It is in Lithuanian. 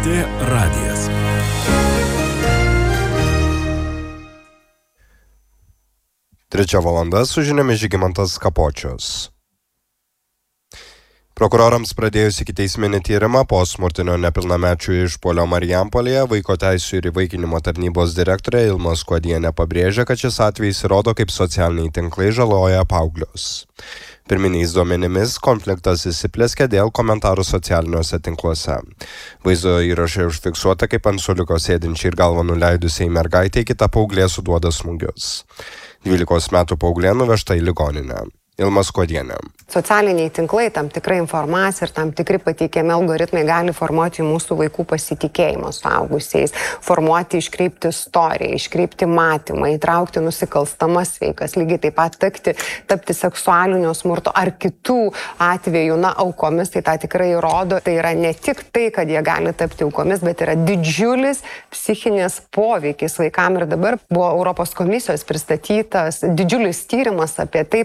LRT radijas. Trečia valanda su žiniomis Žygimantas Kapočius. Prokurorams pradėjus ikiteisminį tyrimą po smurtinio nepilnamečių išpuolio Marijampolėje, vaiko teisių ir įvaikinimo tarnybos direktorė Ilma Skuodienė pabrėžia, kad šis atvejis įrodo, kaip socialiniai tinklai žaloja paauglius. Pirminiais duomenimis konfliktas įsiplėskė dėl komentarų socialiniuose tinkluose. Vaizdo įrašai užfiksuota, kaip ant suoliuko sėdinčiai ir galvą nuleidusiai mergaitei kita paauglė suduoda smūgius. 12 metų paauglė nuvežta į ligoninę. Ilma Skuodienė. Socialiniai tinklai, tam tikra informacija ir tam tikri pateikiami algoritmai gali formuoti mūsų vaikų pasitikėjimą suaugusiais, formuoti, iškreipti istoriją, iškreipti matymą, įtraukti nusikalstamas veikas, lygiai taip pat tapti seksualinio smurto ar kitų atvejų, aukomis, tai tą tikrai rodo. Tai yra ne tik tai, kad jie gali tapti aukomis, bet yra didžiulis psichinės poveikis vaikam ir dabar buvo Europos komisijos pristatytas didžiulis tyrimas apie tai,